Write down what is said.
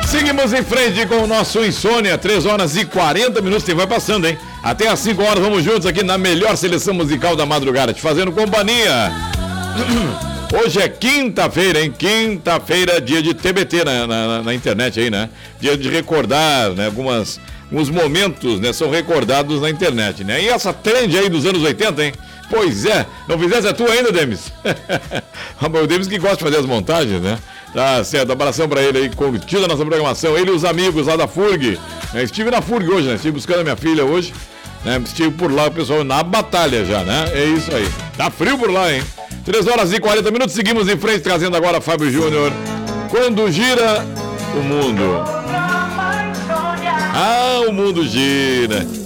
Seguimos em frente com o nosso Insônia, 3 horas e 40 minutos, tem vai passando, hein? Até às 5 horas vamos juntos aqui na melhor seleção musical da madrugada, te fazendo companhia. Hoje é quinta-feira, hein? Quinta-feira, dia de TBT na internet aí, né? Dia de recordar, né? Alguns momentos, né? São recordados na internet, né? E essa trend aí dos anos 80, hein? Pois é, não fizesse a tua ainda, Demis? O Demis que gosta de fazer as montagens, né? Tá certo, abração pra ele aí, curtindo a nossa programação. Ele e os amigos lá da FURG. Estive na FURG hoje, né? Estive buscando a minha filha hoje, né? Estive por lá, o pessoal na batalha já, né? É isso aí. Tá frio por lá, hein? 3 horas e 40 minutos, seguimos em frente, trazendo agora Fábio Júnior. Quando gira o mundo. Ah, o mundo gira.